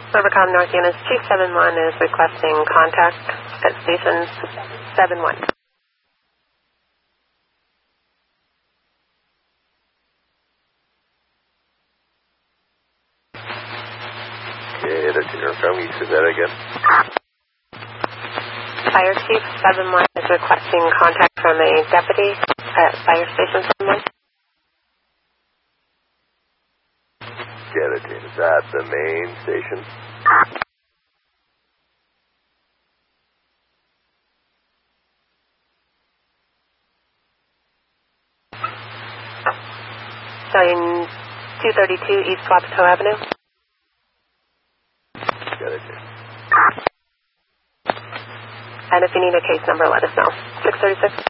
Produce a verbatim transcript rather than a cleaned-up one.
Rivercom North Units two seven one is requesting contact at station seven one. Okay, that's intercom. You say that again? Fire Chief seven one is requesting contact from a deputy at Fire Station seven one. Get it. Is that the main station? Starting two thirty-two East Wapato Avenue. Get it. And if you need a case number, let us know. six thirty-six.